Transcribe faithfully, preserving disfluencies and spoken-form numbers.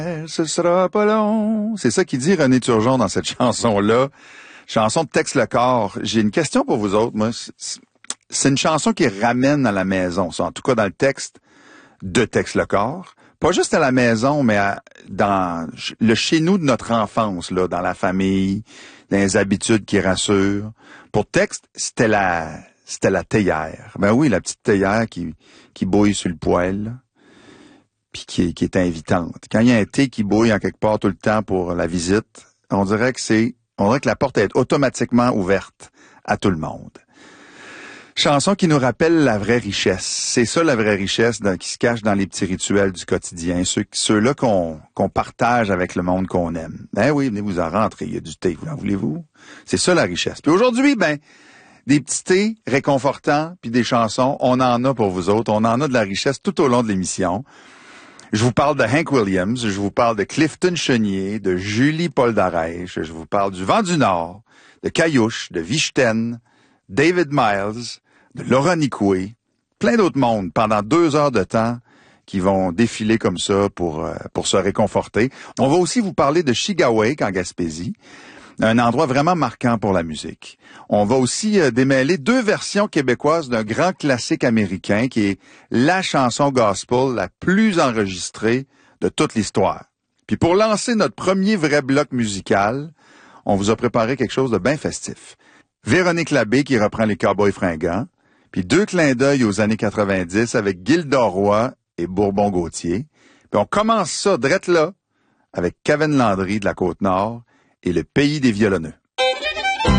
Ce sera pas long. C'est ça qu'il dit René Turgeon dans cette chanson-là. Chanson de Tex Le Corps. J'ai une question pour vous autres, moi. C'est une chanson qui ramène à la maison, ça, en tout cas dans le texte de Tex Le Corps. Pas juste à la maison, mais à, dans le chez-nous de notre enfance, là, dans la famille, dans les habitudes qui rassurent. Pour Tex, c'était la, c'était la théière. Ben oui, la petite théière qui, qui bouille sur le poêle, là, puis qui, qui est invitante. Quand il y a un thé qui bouille en quelque part tout le temps pour la visite, on dirait que c'est, on dirait que la porte est automatiquement ouverte à tout le monde. Chanson qui nous rappelle la vraie richesse. C'est ça la vraie richesse dans, qui se cache dans les petits rituels du quotidien. Ceux, ceux-là qu'on, qu'on partage avec le monde qu'on aime. Ben oui, venez vous en rentrer, il y a du thé, vous en voulez-vous? C'est ça la richesse. Puis aujourd'hui, ben, des petits thés réconfortants, puis des chansons, on en a pour vous autres. On en a de la richesse tout au long de l'émission. Je vous parle de Hank Williams, je vous parle de Clifton Chenier, de Julie Polnareff, je vous parle du Vent du Nord, de Caillouche, de Vichten, David Miles, de Laura Nicoué, plein d'autres mondes pendant deux heures de temps qui vont défiler comme ça pour euh, pour se réconforter. On va aussi vous parler de Chigaouek en Gaspésie, un endroit vraiment marquant pour la musique. On va aussi euh, démêler deux versions québécoises d'un grand classique américain qui est la chanson gospel la plus enregistrée de toute l'histoire. Puis pour lancer notre premier vrai bloc musical, on vous a préparé quelque chose de bien festif. Véronique Labbé qui reprend les Cowboys fringants, puis deux clins d'œil aux années quatre-vingt-dix avec Gildor Roy et Bourbon-Gauthier. Puis on commence ça drette là avec Kevin Landry de la Côte-Nord et le Pays des violonneux.